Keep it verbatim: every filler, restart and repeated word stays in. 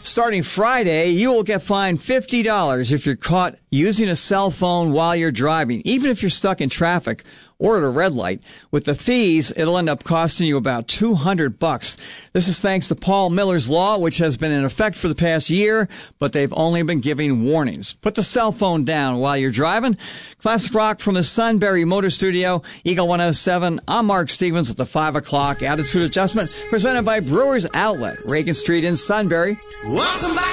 Starting Friday, you will get fined fifty dollars if you're caught using a cell phone while you're driving, even if you're stuck in traffic or at a red light. With the fees, it'll end up costing you about two hundred bucks. This is thanks to Paul Miller's Law, which has been in effect for the past year, but they've only been giving warnings. Put the cell phone down while you're driving. Classic rock from the Sunbury Motor Studio, Eagle one oh seven. I'm Mark Stevens with the five o'clock Attitude Adjustment, presented by Brewers Outlet, Reagan Street in Sunbury. Welcome back.